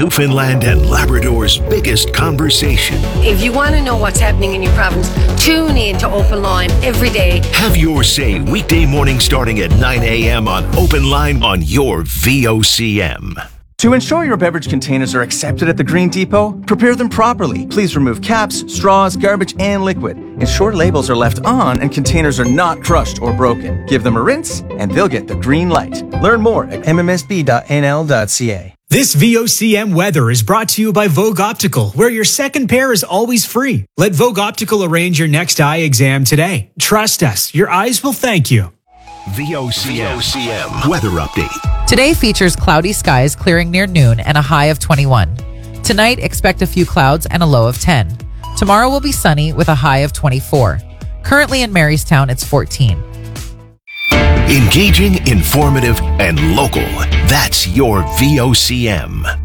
Newfoundland and Labrador's biggest conversation. If you want to know what's happening in your province, tune in to Open Line every day. Have your say weekday morning starting at 9 a.m. on Open Line on your VOCM. To ensure your beverage containers are accepted at the Green Depot, prepare them properly. Please remove caps, straws, garbage, and liquid. Ensure labels are left on and containers are not crushed or broken. Give them a rinse and they'll get the green light. Learn more at mmsb.nl.ca. This VOCM weather is brought to you by Vogue Optical, where your second pair is always free. Let Vogue Optical arrange your next eye exam today. Trust us, your eyes will thank you. VOCM weather update. Today features cloudy skies clearing near noon and a high of 21. Tonight, expect a few clouds and a low of 10. Tomorrow will be sunny with a high of 24. Currently in Marystown, it's 14. Engaging, informative, and local. That's your VOCM.